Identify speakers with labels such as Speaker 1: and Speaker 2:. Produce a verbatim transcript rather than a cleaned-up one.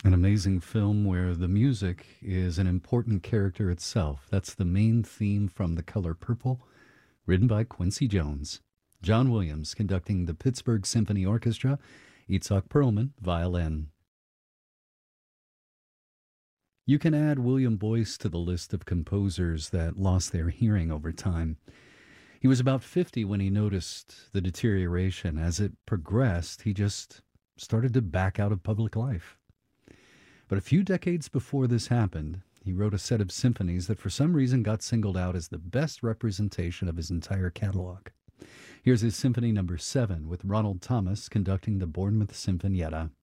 Speaker 1: An amazing film where the music is an important character itself. That's the main theme from The Color Purple, written by Quincy Jones. John Williams conducting the Pittsburgh Symphony Orchestra, Itzhak Perlman, violin. You can add William Boyce to the list of composers that lost their hearing over time. He was about fifty when he noticed the deterioration. As it progressed, he just started to back out of public life. But a few decades before this happened, he wrote a set of symphonies that for some reason got singled out as the best representation of his entire catalog. Here's his Symphony Number seven with Ronald Thomas conducting the Bournemouth Sinfonietta.